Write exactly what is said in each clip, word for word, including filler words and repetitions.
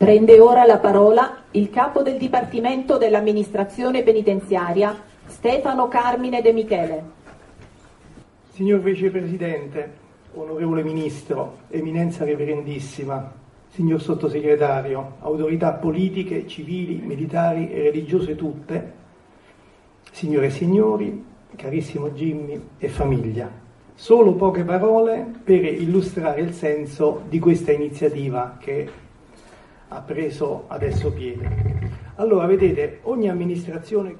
Prende ora la parola il capo del Dipartimento dell'Amministrazione Penitenziaria, Stefano Carmine De Michele. Signor Vicepresidente, onorevole Ministro, Eminenza Reverendissima, signor Sottosegretario, autorità politiche, civili, militari e religiose tutte, signore e signori, carissimo Jimmy e famiglia. Solo poche parole per illustrare il senso di questa iniziativa che ha preso adesso piede. Allora, vedete, ogni amministrazione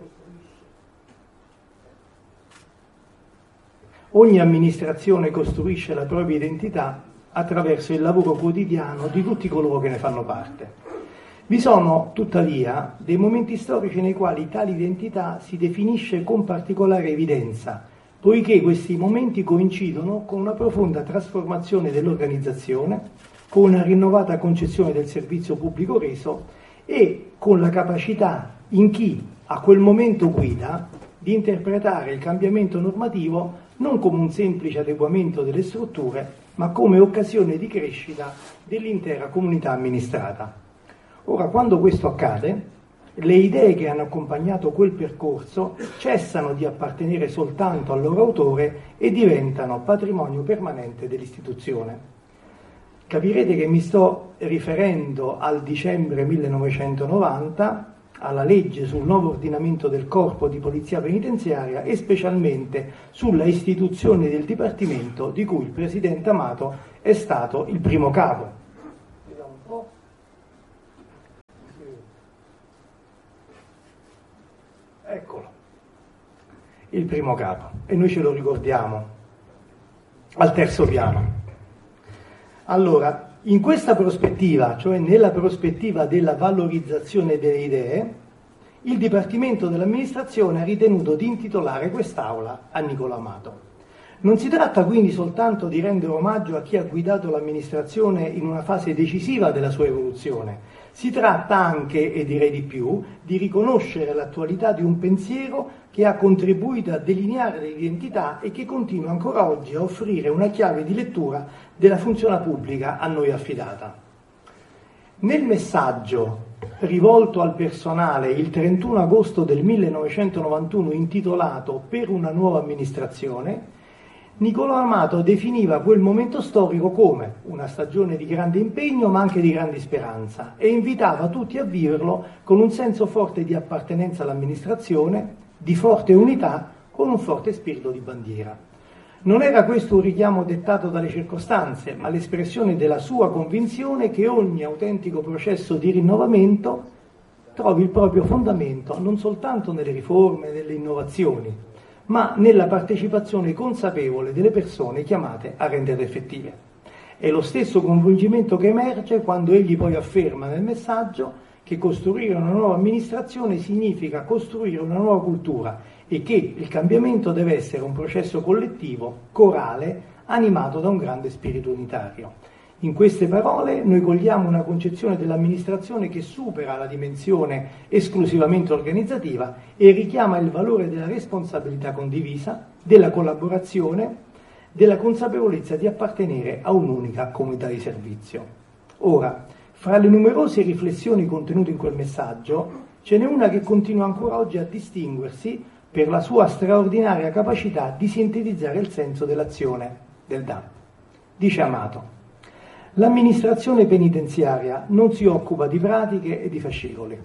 ogni amministrazione costruisce la propria identità attraverso il lavoro quotidiano di tutti coloro che ne fanno parte. Vi sono, tuttavia, dei momenti storici nei quali tale identità si definisce con particolare evidenza, poiché questi momenti coincidono con una profonda trasformazione dell'organizzazione, con una rinnovata concezione del servizio pubblico reso e con la capacità in chi a quel momento guida di interpretare il cambiamento normativo non come un semplice adeguamento delle strutture, ma come occasione di crescita dell'intera comunità amministrata. Ora, quando questo accade, le idee che hanno accompagnato quel percorso cessano di appartenere soltanto al loro autore e diventano patrimonio permanente dell'istituzione. Capirete che mi sto riferendo al dicembre millenovecentonovanta, alla legge sul nuovo ordinamento del corpo di polizia penitenziaria e specialmente sulla istituzione del dipartimento di cui il presidente Amato è stato il primo capo. Vediamo un po'. Eccolo, il primo capo, e noi ce lo ricordiamo al terzo piano. Allora, in questa prospettiva, cioè nella prospettiva della valorizzazione delle idee, il Dipartimento dell'Amministrazione ha ritenuto di intitolare quest'aula a Nicolò Amato. Non si tratta quindi soltanto di rendere omaggio a chi ha guidato l'amministrazione in una fase decisiva della sua evoluzione, si tratta anche, e direi di più, di riconoscere l'attualità di un pensiero che ha contribuito a delineare l'identità e che continua ancora oggi a offrire una chiave di lettura della funzione pubblica a noi affidata. Nel messaggio rivolto al personale il trentuno agosto del millenovecentonovantuno intitolato Per una nuova amministrazione, Nicolò Amato definiva quel momento storico come una stagione di grande impegno ma anche di grande speranza e invitava tutti a viverlo con un senso forte di appartenenza all'amministrazione, di forte unità, con un forte spirito di bandiera. Non era questo un richiamo dettato dalle circostanze, ma l'espressione della sua convinzione che ogni autentico processo di rinnovamento trovi il proprio fondamento non soltanto nelle riforme, nelle innovazioni, ma nella partecipazione consapevole delle persone chiamate a renderle effettive. È lo stesso convincimento che emerge quando egli poi afferma nel messaggio che costruire una nuova amministrazione significa costruire una nuova cultura e che il cambiamento deve essere un processo collettivo, corale, animato da un grande spirito unitario. In queste parole noi cogliamo una concezione dell'amministrazione che supera la dimensione esclusivamente organizzativa e richiama il valore della responsabilità condivisa, della collaborazione, della consapevolezza di appartenere a un'unica comunità di servizio. Ora, fra le numerose riflessioni contenute in quel messaggio, ce n'è una che continua ancora oggi a distinguersi per la sua straordinaria capacità di sintetizzare il senso dell'azione del D A P. Dice Amato: l'amministrazione penitenziaria non si occupa di pratiche e di fascicoli,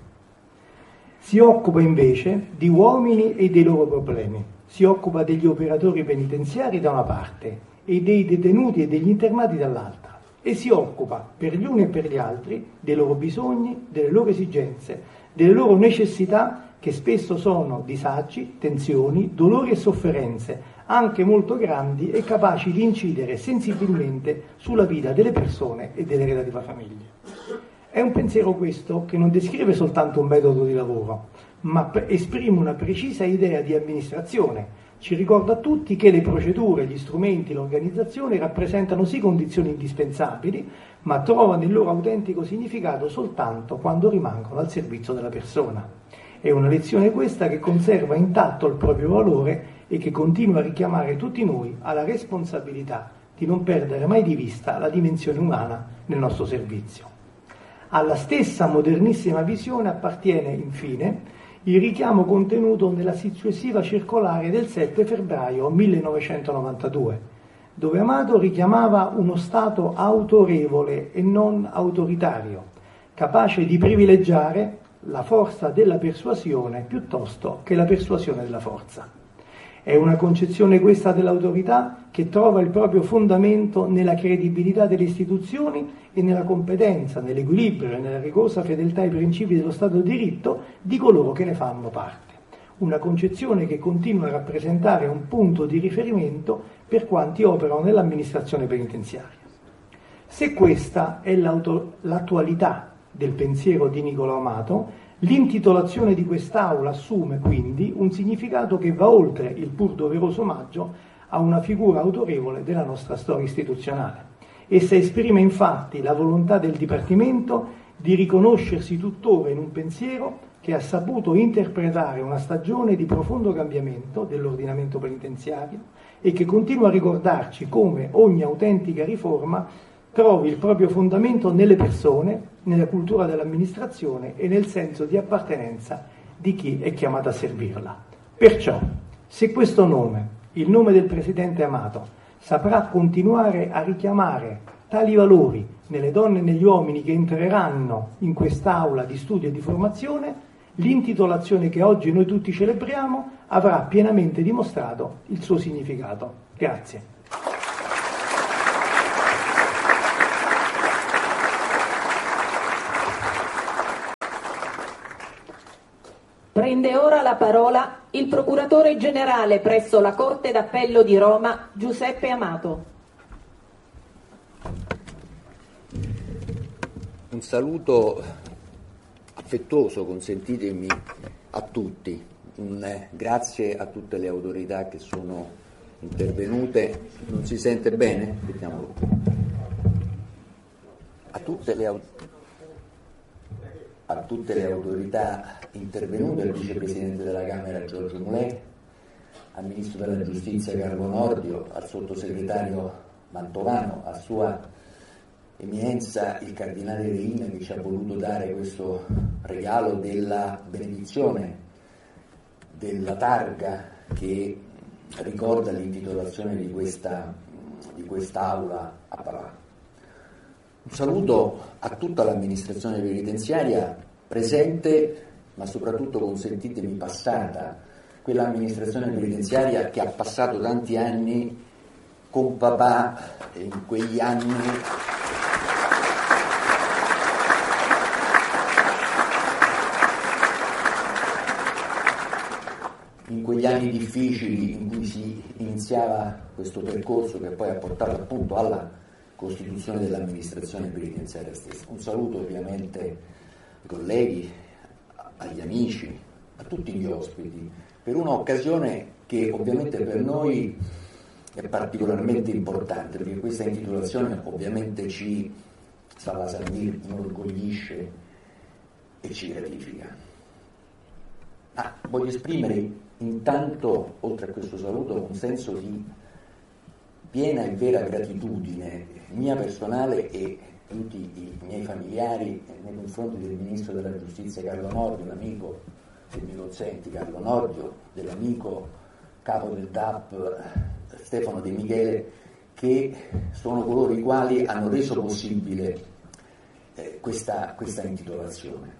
si occupa invece di uomini e dei loro problemi, si occupa degli operatori penitenziari da una parte e dei detenuti e degli internati dall'altra e si occupa per gli uni e per gli altri dei loro bisogni, delle loro esigenze, delle loro necessità che spesso sono disagi, tensioni, dolori e sofferenze anche molto grandi e capaci di incidere sensibilmente sulla vita delle persone e delle relative famiglie. È un pensiero questo che non descrive soltanto un metodo di lavoro, ma esprime una precisa idea di amministrazione. Ci ricorda a tutti che le procedure, gli strumenti, l'organizzazione rappresentano sì condizioni indispensabili, ma trovano il loro autentico significato soltanto quando rimangono al servizio della persona. È una lezione questa che conserva intatto il proprio valore e che continua a richiamare tutti noi alla responsabilità di non perdere mai di vista la dimensione umana nel nostro servizio. Alla stessa modernissima visione appartiene, infine, il richiamo contenuto nella successiva circolare del sette febbraio millenovecentonovantadue, dove Amato richiamava uno Stato autorevole e non autoritario, capace di privilegiare la forza della persuasione piuttosto che la persuasione della forza. È una concezione questa dell'autorità che trova il proprio fondamento nella credibilità delle istituzioni e nella competenza, nell'equilibrio e nella rigorosa fedeltà ai principi dello Stato di diritto di coloro che ne fanno parte. Una concezione che continua a rappresentare un punto di riferimento per quanti operano nell'amministrazione penitenziaria. Se questa è l'attualità del pensiero di Niccolò Amato, l'intitolazione di quest'aula assume quindi un significato che va oltre il pur doveroso omaggio a una figura autorevole della nostra storia istituzionale. Essa esprime infatti la volontà del Dipartimento di riconoscersi tuttora in un pensiero che ha saputo interpretare una stagione di profondo cambiamento dell'ordinamento penitenziario e che continua a ricordarci come ogni autentica riforma trovi il proprio fondamento nelle persone, nella cultura dell'amministrazione e nel senso di appartenenza di chi è chiamato a servirla. Perciò, se questo nome, il nome del Presidente Amato, saprà continuare a richiamare tali valori nelle donne e negli uomini che entreranno in quest'aula di studio e di formazione, l'intitolazione che oggi noi tutti celebriamo avrà pienamente dimostrato il suo significato. Grazie. Prende ora la parola il procuratore generale presso la Corte d'Appello di Roma, Giuseppe Amato. Un saluto affettuoso, consentitemi, a tutti. Un eh, grazie a tutte le autorità che sono intervenute. Non si sente bene? Vediamolo. A tutte le autorità. a tutte le autorità intervenute, al vicepresidente della Camera Giorgio Mulè, al ministro della Giustizia Carlo Nordio, al sottosegretario Mantovano, a sua eminenza il cardinale Reina che ci ha voluto dare questo regalo della benedizione della targa che ricorda l'intitolazione di questa, di quest'aula a Palazzo. Un saluto a tutta l'amministrazione penitenziaria presente, ma soprattutto, consentitemi, passata, quell'amministrazione penitenziaria che ha passato tanti anni con papà in quegli anni in quegli anni difficili in cui si iniziava questo percorso che poi ha portato appunto alla costituzione dell'amministrazione penitenziaria stessa. Un saluto ovviamente ai colleghi, agli amici, a tutti gli ospiti, per un'occasione che ovviamente per noi è particolarmente importante, perché questa intitolazione ovviamente ci, Salasandir, inorgoglisce e ci gratifica. Ah, voglio esprimere intanto, oltre a questo saluto, un senso di piena e vera gratitudine mia personale e tutti i miei familiari nei confronti del Ministro della Giustizia Carlo Nordio, l'amico, se mi consenti, Carlo Nordio, dell'amico capo del D A P Stefano De Michele, che sono coloro i quali hanno reso possibile eh, questa, questa intitolazione.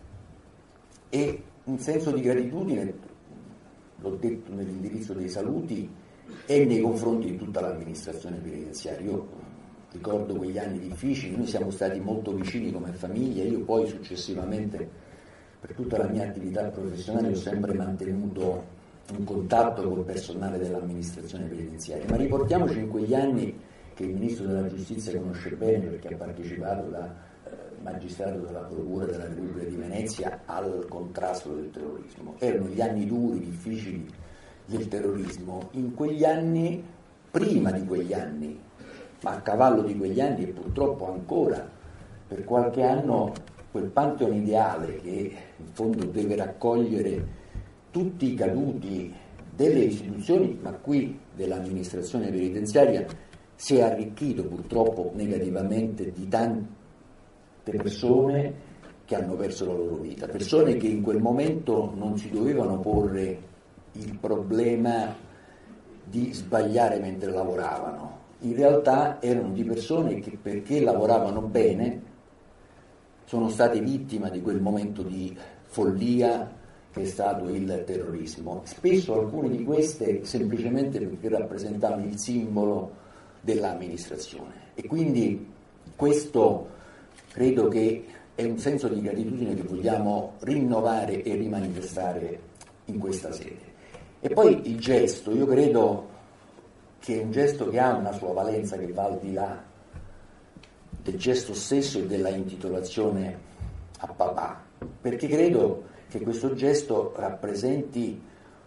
E un senso di gratitudine, l'ho detto nell'indirizzo dei saluti, e nei confronti di tutta l'amministrazione penitenziaria. Io ricordo quegli anni difficili, noi siamo stati molto vicini come famiglia, io poi successivamente per tutta la mia attività professionale ho sempre mantenuto un contatto col personale dell'amministrazione penitenziaria, ma riportiamoci in quegli anni che il Ministro della Giustizia conosce bene perché ha partecipato da eh, magistrato della Procura della Repubblica di Venezia al contrasto del terrorismo. Erano gli anni duri, difficili del terrorismo. In quegli anni, prima di quegli anni, ma a cavallo di quegli anni e purtroppo ancora per qualche anno, quel pantheon ideale che in fondo deve raccogliere tutti i caduti delle istituzioni, ma qui dell'amministrazione penitenziaria, si è arricchito purtroppo negativamente di tante persone che hanno perso la loro vita, persone che in quel momento non si dovevano porre il problema di sbagliare mentre lavoravano. In realtà erano di persone che, perché lavoravano bene, sono state vittime di quel momento di follia che è stato il terrorismo. Spesso alcune di queste semplicemente perché rappresentavano il simbolo dell'amministrazione. E quindi questo credo che è un senso di gratitudine che vogliamo rinnovare e rimanifestare in questa sede. E poi il gesto, io credo che è un gesto che ha una sua valenza che va al di là del gesto stesso e della intitolazione a papà, perché credo che questo gesto rappresenti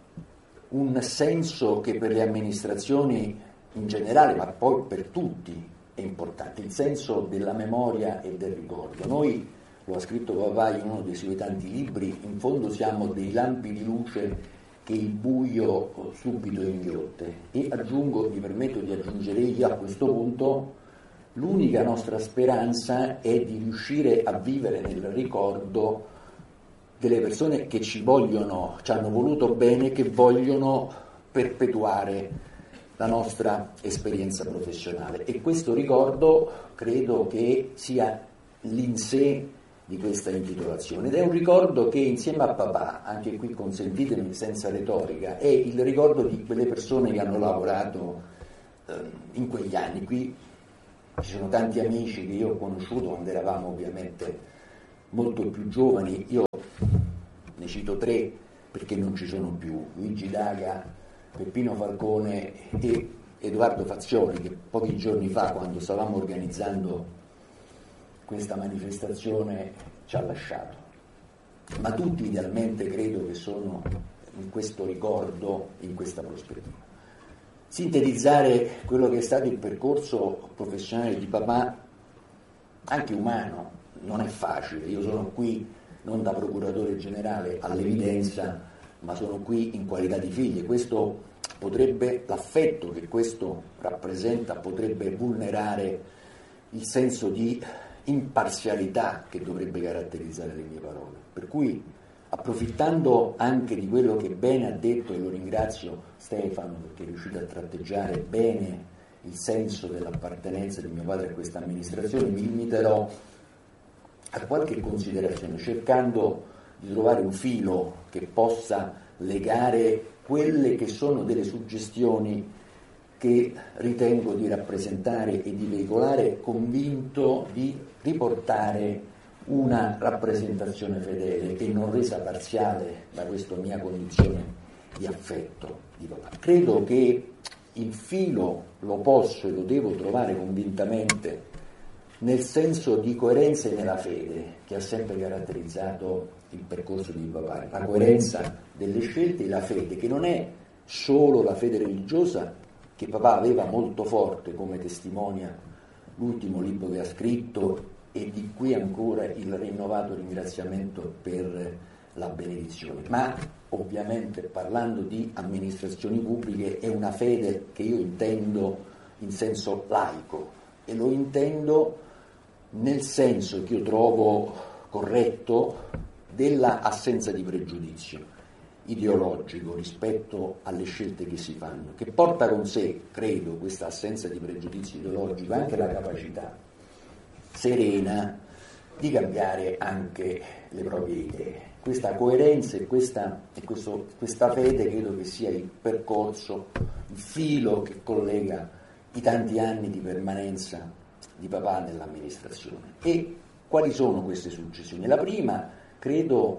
un senso che per le amministrazioni in generale, ma poi per tutti, è importante, il senso della memoria e del ricordo. Noi, lo ha scritto papà in uno dei suoi tanti libri, in fondo siamo dei lampi di luce che il buio subito inghiotte. E aggiungo, mi permetto di aggiungere io a questo punto, l'unica nostra speranza è di riuscire a vivere nel ricordo delle persone che ci vogliono, ci hanno voluto bene, che vogliono perpetuare la nostra esperienza professionale. E questo ricordo credo che sia l'insè di questa intitolazione, ed è un ricordo che insieme a papà, anche qui consentitemi senza retorica, è il ricordo di quelle persone che hanno lavorato eh, in quegli anni. Qui ci sono tanti amici che io ho conosciuto quando eravamo ovviamente molto più giovani, io ne cito tre perché non ci sono più: Luigi Daga, Peppino Falcone e Edoardo Fazioli, che pochi giorni fa, quando stavamo organizzando questa manifestazione, ci ha lasciato. Ma tutti idealmente credo che sono in questo ricordo, in questa prospettiva. Sintetizzare quello che è stato il percorso professionale di papà, anche umano, non è facile. Io sono qui non da procuratore generale, all'evidenza, ma sono qui in qualità di figlio. Questo potrebbe, l'affetto che questo rappresenta potrebbe vulnerare il senso di imparzialità che dovrebbe caratterizzare le mie parole. Per cui, approfittando anche di quello che bene ha detto, e lo ringrazio Stefano perché è riuscito a tratteggiare bene il senso dell'appartenenza di mio padre a questa amministrazione, mi limiterò a qualche considerazione, cercando di trovare un filo che possa legare quelle che sono delle suggestioni che ritengo di rappresentare e di veicolare, convinto di riportare una rappresentazione fedele e non resa parziale da questa mia condizione di affetto di papà. Credo che il filo lo posso e lo devo trovare convintamente nel senso di coerenza e nella fede che ha sempre caratterizzato il percorso di papà, la coerenza delle scelte e la fede, che non è solo la fede religiosa che papà aveva molto forte, come testimonia l'ultimo libro che ha scritto, e di cui ancora il rinnovato ringraziamento per la benedizione. Ma ovviamente, parlando di amministrazioni pubbliche, è una fede che io intendo in senso laico, e lo intendo nel senso che io trovo corretto della assenza di pregiudizio ideologico rispetto alle scelte che si fanno, che porta con sé, credo, questa assenza di pregiudizio ideologico, anche la capacità serena di cambiare anche le proprie idee. Questa coerenza e, questa, e questo, questa fede credo che sia il percorso, il filo che collega i tanti anni di permanenza di papà nell'amministrazione. E quali sono queste suggestioni? La prima, credo,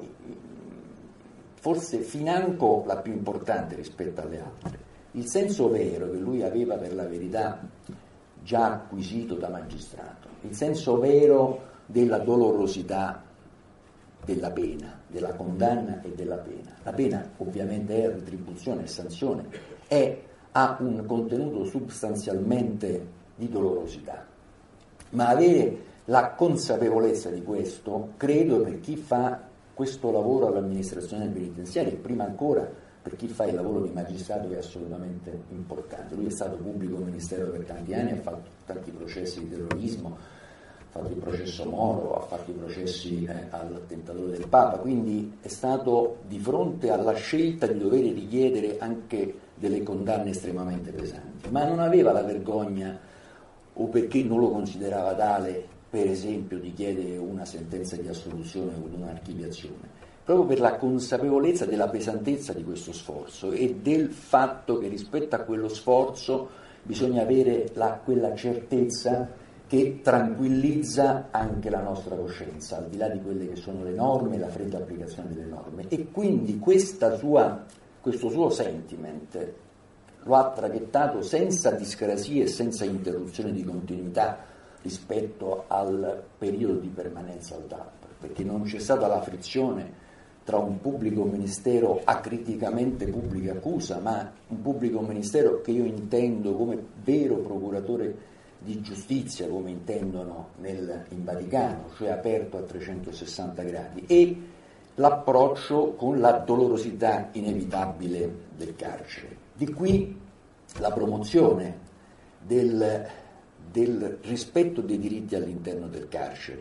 forse financo la più importante rispetto alle altre, il senso vero che lui aveva per la verità già acquisito da magistrato, il senso vero della dolorosità della pena, della condanna e della pena. La pena ovviamente è retribuzione e sanzione, è, ha un contenuto sostanzialmente di dolorosità, ma avere la consapevolezza di questo, credo, per chi fa questo lavoro all'amministrazione penitenziaria, e prima ancora per chi fa il lavoro di magistrato, è assolutamente importante. Lui è stato pubblico ministero per tanti anni, ha fatto tanti processi di terrorismo, fatto il processo Moro, ha fatto i processi eh, all'attentatore del Papa, quindi è stato di fronte alla scelta di dover richiedere anche delle condanne estremamente pesanti, ma non aveva la vergogna, o perché non lo considerava tale, per esempio, di chiedere una sentenza di assoluzione o un'archiviazione, proprio per la consapevolezza della pesantezza di questo sforzo e del fatto che rispetto a quello sforzo bisogna avere la, quella certezza che tranquillizza anche la nostra coscienza, al di là di quelle che sono le norme, la fredda applicazione delle norme. E quindi questa sua, questo suo sentiment lo ha traghettato senza discrasie e senza interruzione di continuità rispetto al periodo di permanenza al D A P, perché non c'è stata la frizione tra un pubblico ministero acriticamente pubblica accusa, ma un pubblico ministero che io intendo come vero procuratore di giustizia, come intendono nel, in Vaticano, cioè aperto a trecentosessanta gradi, e l'approccio con la dolorosità inevitabile del carcere. Di qui la promozione del, del rispetto dei diritti all'interno del carcere,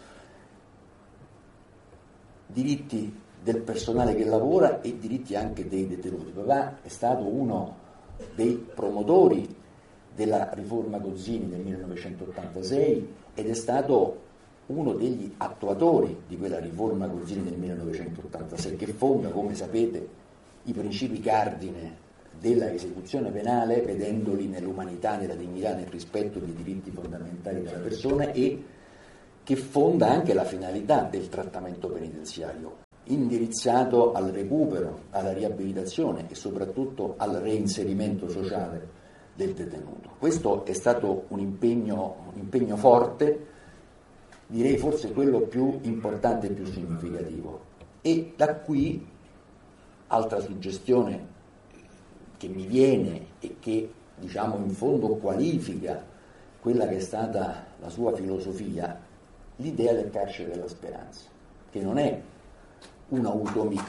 diritti del personale che lavora e diritti anche dei detenuti. Papà è stato uno dei promotori della riforma Gozzini del millenovecentottantasei ed è stato uno degli attuatori di quella riforma Gozzini del millenovecentottantasei, che fonda, come sapete, i principi cardine della esecuzione penale, vedendoli nell'umanità, nella dignità, nel rispetto dei diritti fondamentali della persona, e che fonda anche la finalità del trattamento penitenziario, indirizzato al recupero, alla riabilitazione e soprattutto al reinserimento sociale del detenuto. Questo è stato un impegno, un impegno forte, direi forse quello più importante e più significativo. E da qui, altra suggestione che mi viene e che, diciamo, in fondo qualifica quella che è stata la sua filosofia, l'idea del carcere della speranza, che non è una utopia,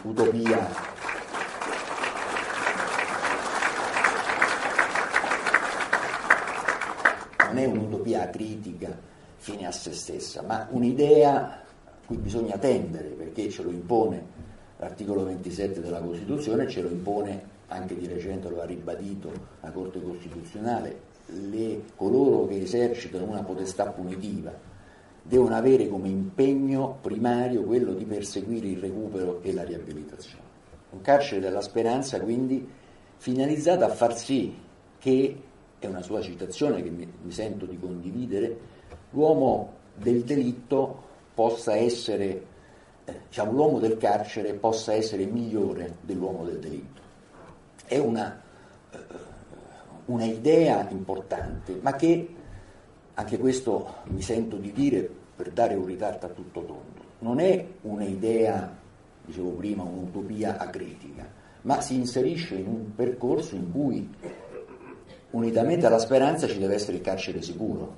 non è un'utopia critica fine a se stessa, ma un'idea a cui bisogna tendere, perché ce lo impone l'articolo ventisette della Costituzione, ce lo impone anche di recente, lo ha ribadito la Corte Costituzionale, le, coloro che esercitano una potestà punitiva devono avere come impegno primario quello di perseguire il recupero e la riabilitazione. Un carcere della speranza, quindi, finalizzato a far sì che, è una sua citazione che mi, mi sento di condividere, l'uomo del delitto possa essere, eh, diciamo, l'uomo del carcere possa essere migliore dell'uomo del delitto. È una, eh, una idea importante, ma che, anche questo mi sento di dire per dare un ritardo a tutto tondo, non è un'idea, dicevo prima, un'utopia acritica, ma si inserisce in un percorso in cui, unitamente alla speranza, ci deve essere il carcere sicuro.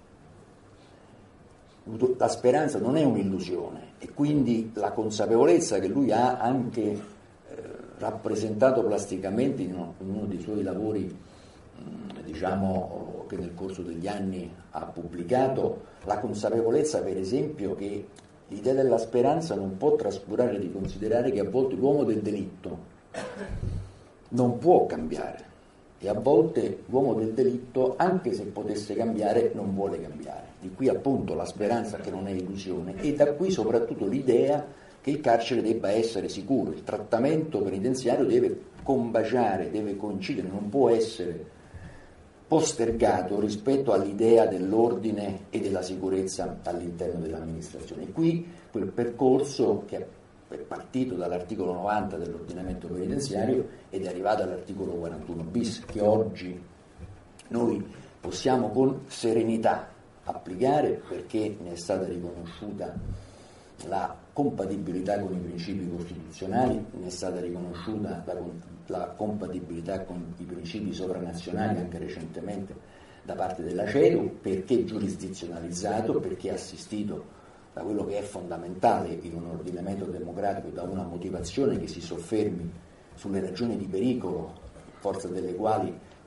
La speranza non è un'illusione, e quindi la consapevolezza che lui ha anche eh, rappresentato plasticamente in uno, in uno dei suoi lavori, mh, diciamo, che nel corso degli anni ha pubblicato, la consapevolezza, per esempio, che l'idea della speranza non può trascurare di considerare che a volte l'uomo del delitto non può cambiare, e a volte l'uomo del delitto, anche se potesse cambiare, non vuole cambiare. Di qui appunto la speranza, che non è illusione, e da qui soprattutto l'idea che il carcere debba essere sicuro, il trattamento penitenziario deve combaciare, deve coincidere, non può essere postergato rispetto all'idea dell'ordine e della sicurezza all'interno dell'amministrazione. E qui quel percorso che è partito dall'articolo novanta dell'ordinamento penitenziario ed è arrivato all'articolo quarantuno bis, che oggi noi possiamo con serenità applicare, perché ne è stata riconosciuta la compatibilità con i principi costituzionali, ne è stata riconosciuta la, la compatibilità con i principi sovranazionali anche recentemente da parte della CEDU, perché giurisdizionalizzato, perché assistito da quello che è fondamentale in un ordinamento democratico, da una motivazione che si soffermi sulle ragioni di pericolo, in forza delle quali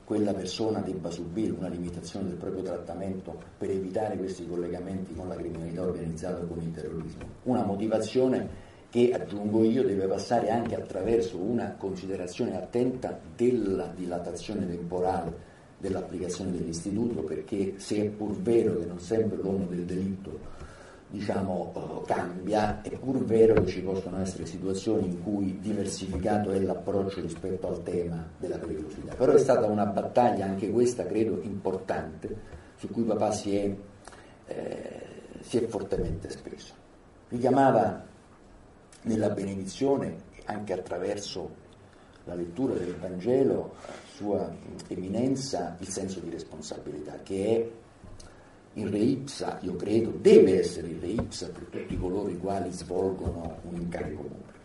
quella persona debba subire una limitazione del proprio trattamento per evitare questi collegamenti con la criminalità organizzata o con il terrorismo. Una motivazione che, aggiungo io, deve passare anche attraverso una considerazione attenta della dilatazione temporale dell'applicazione dell'istituto, perché se è pur vero che non sempre l'uomo del delitto diciamo cambia, è pur vero che ci possono essere situazioni in cui diversificato è l'approccio rispetto al tema della pericolosità. Però è stata una battaglia, anche questa credo importante, su cui papà si è, eh, si è fortemente speso. Richiamava nella benedizione, anche attraverso la lettura del Vangelo, sua eminenza, il senso di responsabilità, che è il re ipsa, io credo, deve essere il re ipsa per tutti coloro i quali svolgono un incarico pubblico.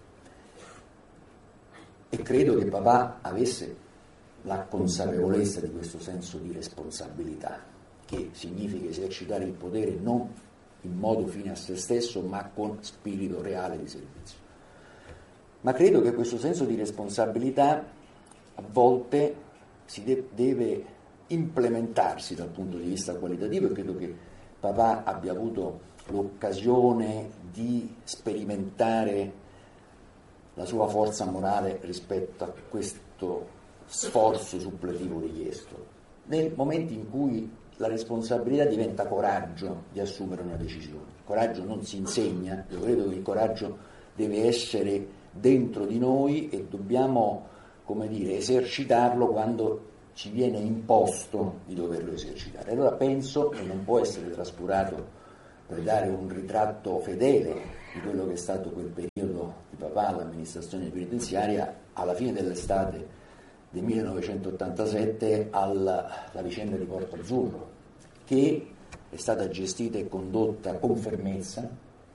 E credo che papà avesse la consapevolezza di questo senso di responsabilità, che significa esercitare il potere non in modo fine a se stesso, ma con spirito reale di servizio. Ma credo che questo senso di responsabilità a volte si de- deve implementarsi dal punto di vista qualitativo, e credo che papà abbia avuto l'occasione di sperimentare la sua forza morale rispetto a questo sforzo suppletivo richiesto, nel momento in cui la responsabilità diventa coraggio di assumere una decisione. Il coraggio non si insegna, io credo che il coraggio deve essere dentro di noi e dobbiamo, come dire, esercitarlo quando ci viene imposto di doverlo esercitare. Allora penso che non può essere trascurato, per dare un ritratto fedele di quello che è stato quel periodo di papà all'amministrazione penitenziaria, alla fine dell'estate del millenovecentottantasette, alla la vicenda di Porto Azzurro, che è stata gestita e condotta con fermezza,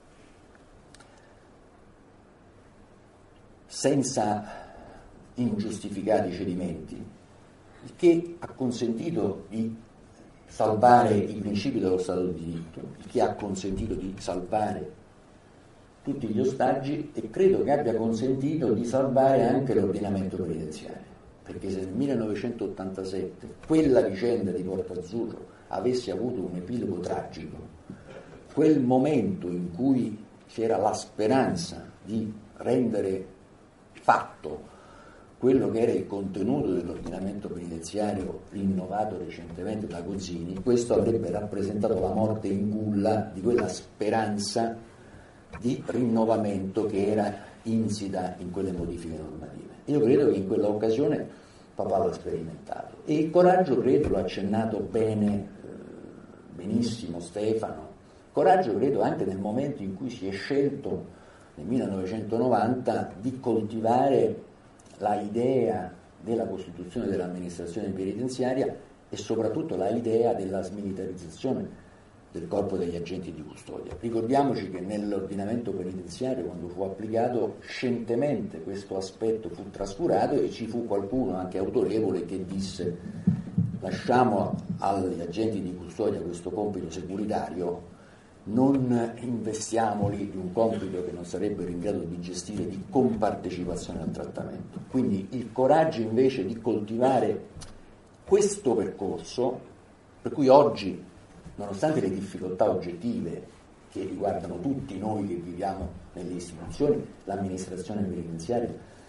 senza ingiustificati cedimenti, il che ha consentito di salvare i principi dello Stato di diritto, il che ha consentito di salvare tutti gli ostaggi, e credo che abbia consentito di salvare anche l'ordinamento penitenziario, perché se nel millenovecentottantasette quella vicenda di Porto Azzurro avesse avuto un epilogo tragico, quel momento in cui c'era la speranza di rendere fatto quello che era il contenuto dell'ordinamento penitenziario rinnovato recentemente da Gozzini, questo avrebbe rappresentato la morte in culla di quella speranza di rinnovamento che era insita in quelle modifiche normative. Io credo che in quella occasione papà l'ha sperimentato, e il coraggio, credo, l'ha accennato bene, benissimo Stefano. Coraggio credo anche nel momento in cui si è scelto nel millenovecentonovanta di coltivare la idea della costituzione dell'amministrazione penitenziaria e soprattutto la idea della smilitarizzazione del corpo degli agenti di custodia. Ricordiamoci che nell'ordinamento penitenziario, quando fu applicato, scientemente questo aspetto fu trascurato, e ci fu qualcuno anche autorevole che disse: lasciamo agli agenti di custodia questo compito securitario, non investiamoli di un compito che non sarebbero in grado di gestire di compartecipazione al trattamento. Quindi il coraggio invece di coltivare questo percorso, per cui oggi, nonostante le difficoltà oggettive che riguardano tutti noi che viviamo nelle istituzioni, l'amministrazione penitenziaria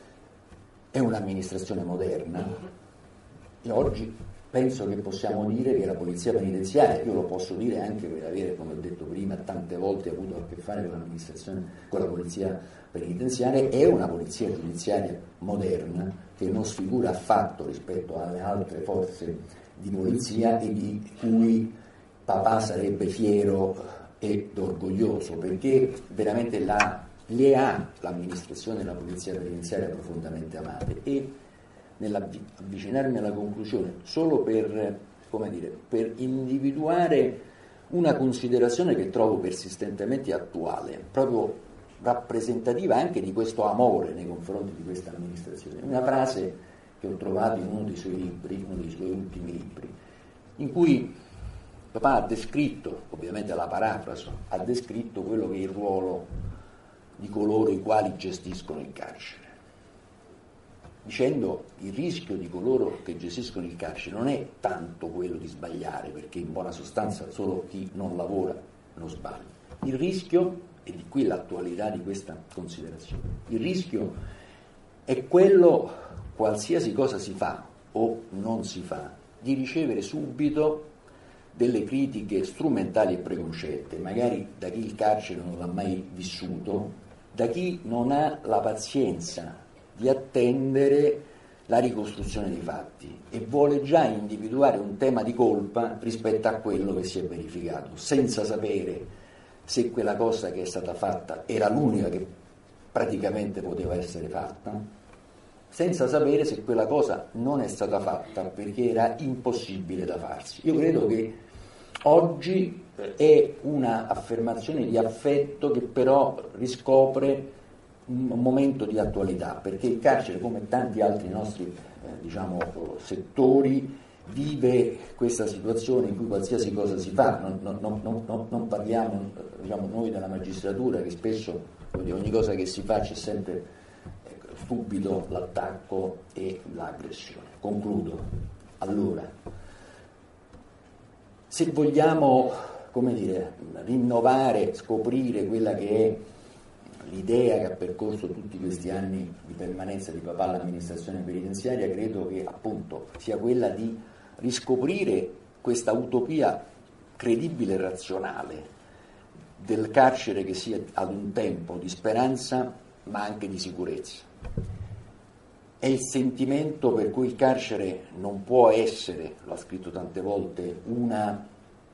è un'amministrazione moderna, e oggi penso che possiamo dire che la polizia penitenziaria, io lo posso dire anche per avere, come ho detto prima, tante volte avuto a che fare con l'amministrazione, con la polizia penitenziaria, è una polizia giudiziaria moderna che non sfigura affatto rispetto alle altre forze di polizia, e di cui papà sarebbe fiero ed orgoglioso, perché veramente la, le ha l'amministrazione della polizia penitenziaria profondamente amate. E nell'avvicinarmi alla conclusione, solo per, come dire, per individuare una considerazione che trovo persistentemente attuale, proprio rappresentativa anche di questo amore nei confronti di questa amministrazione, una frase che ho trovato in uno dei suoi libri, uno dei suoi ultimi libri, in cui papà ha descritto, ovviamente la parafraso, ha descritto quello che è il ruolo di coloro i quali gestiscono il carcere. dicendo il rischio di coloro che gestiscono il carcere non è tanto quello di sbagliare, perché in buona sostanza solo chi non lavora non sbaglia. Il rischio, e di qui l'attualità di questa considerazione, il rischio è quello, qualsiasi cosa si fa o non si fa, di ricevere subito delle critiche strumentali e preconcette, magari da chi il carcere non l'ha mai vissuto, da chi non ha la pazienza di attendere la ricostruzione dei fatti e vuole già individuare un tema di colpa rispetto a quello che si è verificato, senza sapere se quella cosa che è stata fatta era l'unica che praticamente poteva essere fatta, senza sapere se quella cosa non è stata fatta perché era impossibile da farsi. Io credo che oggi è una affermazione di affetto che però riscopre un momento di attualità, perché il carcere, come tanti altri nostri eh, diciamo, settori, vive questa situazione in cui qualsiasi cosa si fa, non, non, non, non, non parliamo diciamo, noi della magistratura, che spesso ogni cosa che si fa c'è sempre eh, subito l'attacco e l'aggressione. Concludo. Allora, se vogliamo, come dire, rinnovare, scoprire quella che è l'idea che ha percorso tutti questi anni di permanenza di papà all'amministrazione penitenziaria, credo che appunto sia quella di riscoprire questa utopia credibile e razionale del carcere che sia ad un tempo di speranza ma anche di sicurezza. È il sentimento per cui il carcere non può essere, l'ho scritto tante volte, una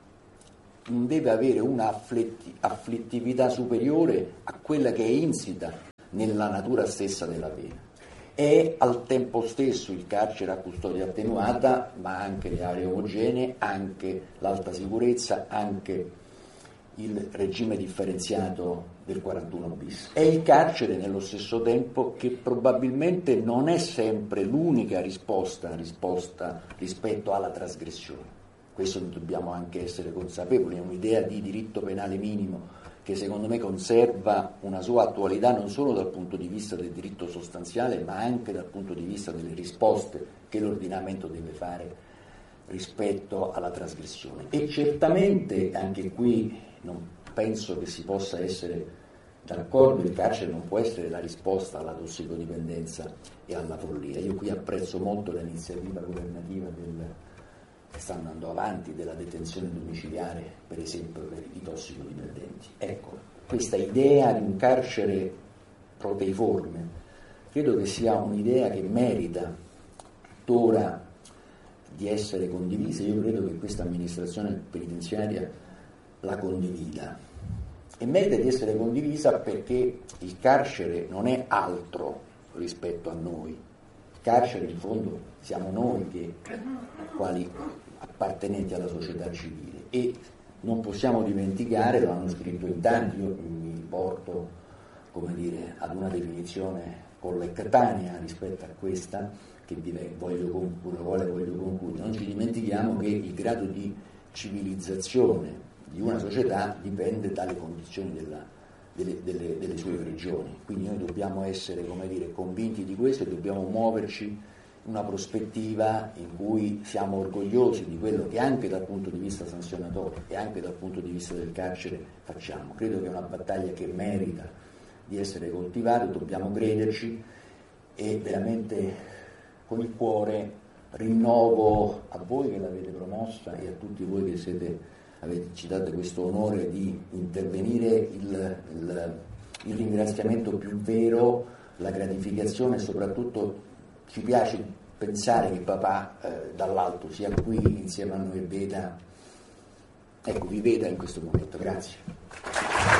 non deve avere una afflitti, afflittività superiore a quella che è insita nella natura stessa della pena. È al tempo stesso il carcere a custodia attenuata, ma anche le aree omogenee, anche l'alta sicurezza, anche il regime differenziato del quarantuno bis. È il carcere nello stesso tempo che probabilmente non è sempre l'unica risposta, risposta rispetto alla trasgressione. Questo dobbiamo anche essere consapevoli, è un'idea di diritto penale minimo che secondo me conserva una sua attualità non solo dal punto di vista del diritto sostanziale, ma anche dal punto di vista delle risposte che l'ordinamento deve fare rispetto alla trasgressione. E certamente anche qui non penso che si possa essere d'accordo, il carcere non può essere la risposta alla tossicodipendenza e alla follia. Io qui apprezzo molto l'iniziativa governativa del che sta andando avanti della detenzione domiciliare, per esempio per i tossicodipendenti. Ecco, questa idea di un carcere proteiforme credo che sia un'idea che merita tuttora di essere condivisa. Io credo che questa amministrazione penitenziaria la condivida e merita di essere condivisa perché il carcere non è altro rispetto a noi. Il carcere in fondo siamo noi che quali appartenenti alla società civile e non possiamo dimenticare, lo hanno scritto in tanti, io mi porto come dire, ad una definizione collectanea rispetto a questa che voglio concludere, quale voglio concludere. Non ci dimentichiamo che il grado di civilizzazione di una società dipende dalle condizioni della, delle, delle, delle sue regioni, quindi noi dobbiamo essere come dire, convinti di questo e dobbiamo muoverci una prospettiva in cui siamo orgogliosi di quello che anche dal punto di vista sanzionatorio e anche dal punto di vista del carcere facciamo. Credo che è una battaglia che merita di essere coltivata, dobbiamo crederci e veramente con il cuore rinnovo a voi che l'avete promossa e a tutti voi che siete, avete, ci date questo onore di intervenire il, il, il ringraziamento più vero, la gratificazione e soprattutto ci piace pensare che papà eh, dall'alto sia qui insieme a noi e veda, ecco, vi veda in questo momento. Grazie.